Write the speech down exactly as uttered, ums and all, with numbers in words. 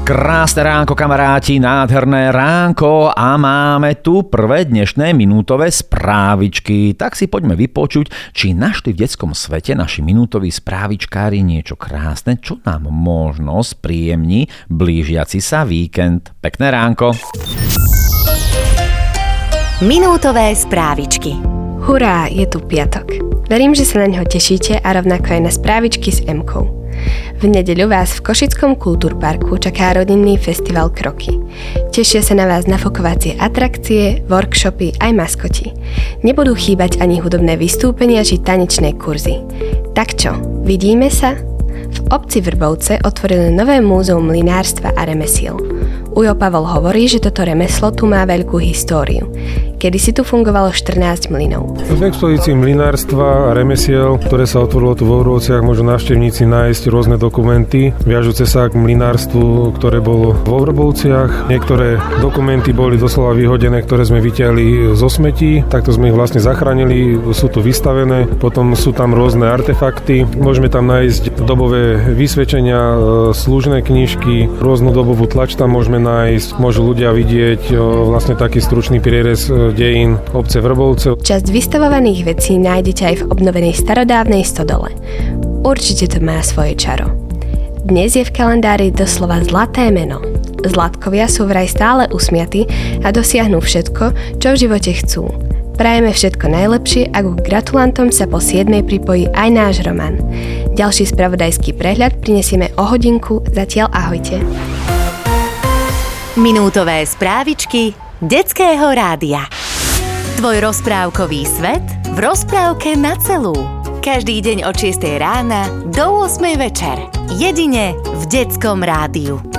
Krásne ránko, kamaráti, nádherné ránko a máme tu prvé dnešné minútové správičky. Tak si poďme vypočuť, či našli v detskom svete naši minútoví správičkári niečo krásne, čo nám možno spríjemní blížiaci sa víkend. Pekné ránko. Minútové správičky. Hurá, je tu piatok. Verím, že sa na ňo tešíte a rovnako aj na správičky s Emkou. V nedeľu vás v Košickom kultúrparku čaká rodinný festival Kroky. Tešia sa na vás nafokovacie atrakcie, workshopy aj maskoti. Nebudú chýbať ani hudobné vystúpenia či tanečné kurzy. Tak čo, vidíme sa? V obci Vrbovce otvorili nové múzeum mlynárstva a remesiel. Ujo Pavol hovorí, že toto remeslo tu má veľkú históriu. Kedysi tu fungovalo štrnásť mlynov. V expozícii mlynárstva a remesiel, ktoré sa otvorilo tu vo Vrbovciach, môžu návštevníci nájsť rôzne dokumenty viažúce sa k mlynárstvu, ktoré bolo vo Vrbovciach. Niektoré dokumenty boli doslova vyhodené, ktoré sme vyťahli zo smetí, takto sme ich vlastne zachránili, sú tu vystavené. Potom sú tam rôzne artefakty, môžeme tam nájsť dobové vysvedčenia, služné knižky, rôznu dobovú tlač tam môžeme nájsť. Môžu ľudia vidieť vlastne taký stručný prierez dejín obce Vrbovce. Časť vystavovaných vecí nájdete aj v obnovenej starodávnej stodole. Určite to má svoje čaro. Dnes je v kalendári doslova zlaté meno. Zlatkovia sú vraj stále usmiatí a dosiahnu všetko, čo v živote chcú. Prajeme všetko najlepšie a ku gratulantom sa po siedmej pripojí aj náš Roman. Ďalší spravodajský prehľad prinesieme o hodinku, zatiaľ ahojte. Minútové správičky Detského rádia. Tvoj rozprávkový svet v rozprávke na celú. Každý deň od šiestej rána do ôsmej večer. Jedine v Detskom rádiu.